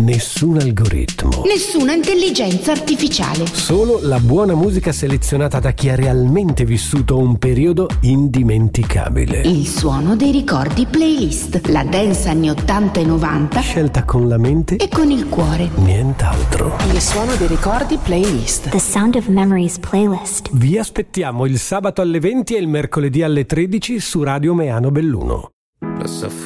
Nessun algoritmo. Nessuna intelligenza artificiale. Solo la buona musica selezionata da chi ha realmente vissuto un periodo indimenticabile. Il suono dei ricordi playlist. La dance anni 80 e 90. Scelta con la mente e con il cuore. Nient'altro. Il suono dei ricordi playlist. The Sound of Memories playlist. Vi aspettiamo il sabato alle 20 e il mercoledì alle 13 su Radio Meano Belluno.